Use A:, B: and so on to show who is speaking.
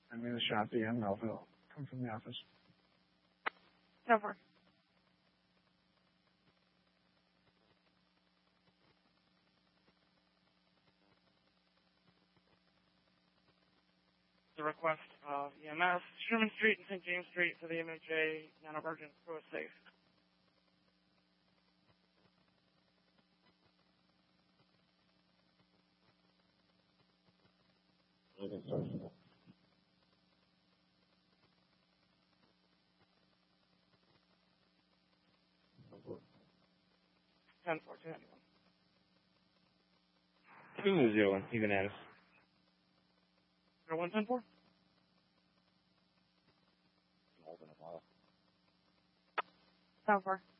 A: I'm in the shop, DM Melville. Come from the office.
B: 10-4. The request of EMS, Sherman Street and St. James Street for the MHA non-emergent crew is safe.
C: Looking social.
B: 10-4 to anyone.
D: 2-0, even at us.
B: 01, 10-4. 10-4.